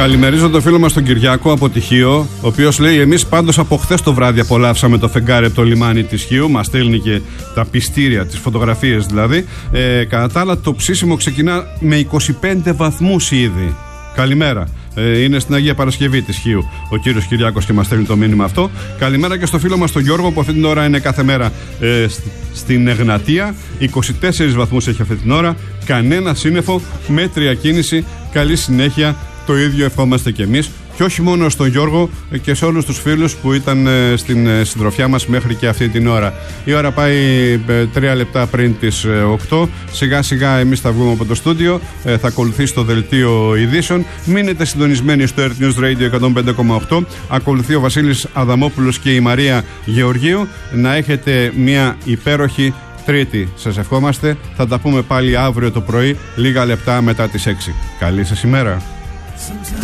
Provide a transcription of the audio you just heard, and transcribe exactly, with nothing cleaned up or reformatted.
Καλημερίζω τον φίλο μας τον Κυριάκο από τη Χίο, ο οποίος λέει: εμείς πάντως από χθες το βράδυ απολαύσαμε το φεγγάρι από το λιμάνι της Χίου. Μας στέλνει και τα πιστήρια, τις φωτογραφίες δηλαδή. Ε, κατά τα άλλα, το ψήσιμο ξεκινά με είκοσι πέντε βαθμούς ήδη. Καλημέρα. Ε, είναι στην Αγία Παρασκευή της Χίου ο κύριος Κυριάκος και μας στέλνει το μήνυμα αυτό. Καλημέρα και στο φίλο μας τον Γιώργο, που αυτή την ώρα είναι κάθε μέρα ε, στην Εγνατία. είκοσι τέσσερις βαθμούς έχει αυτή την ώρα. Κανένα σύννεφο, μέτρια κίνηση. Καλή συνέχεια. Το ίδιο ευχόμαστε και εμείς. Και όχι μόνο στον Γιώργο, και σε όλους τους φίλους που ήταν στην συντροφιά μας μέχρι και αυτή την ώρα. Η ώρα πάει τρία λεπτά πριν τις οκτώ. Σιγά σιγά εμείς θα βγούμε από το στούντιο. Θα ακολουθήσει το δελτίο ειδήσεων. Μείνετε συντονισμένοι στο Earth News Radio εκατόν πέντε κόμμα οκτώ. Ακολουθεί ο Βασίλης Αδαμόπουλος και η Μαρία Γεωργίου. Να έχετε μια υπέροχη Τρίτη. Σας ευχόμαστε. Θα τα πούμε πάλι αύριο το πρωί, λίγα λεπτά μετά τις έξι. Καλή σας ημέρα.